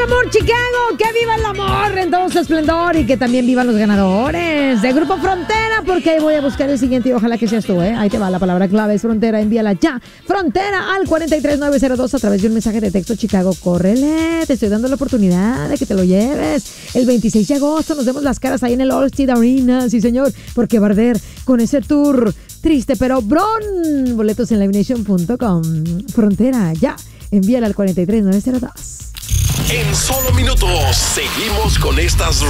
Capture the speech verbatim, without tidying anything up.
el amor, Chicago! ¡Que viva el amor en todo su esplendor! Y que también vivan los ganadores de Grupo Frontera, porque ahí voy a buscar el siguiente y ojalá que seas tú, ¿eh? Ahí te va, la palabra clave es Frontera, envíala ya. Frontera al cuatro tres nueve cero dos a través de un mensaje de texto, Chicago. ¡Córrele! Te estoy dando la oportunidad de que te lo lleves. El veintiséis de agosto nos vemos las caras ahí en el All-State Arena, sí señor, porque va a arder con ese tour triste, pero bron. Boletos en live nation punto com. Frontera, ya. Envíala al cuatro tres nueve cero dos. En solo minutos, seguimos con estas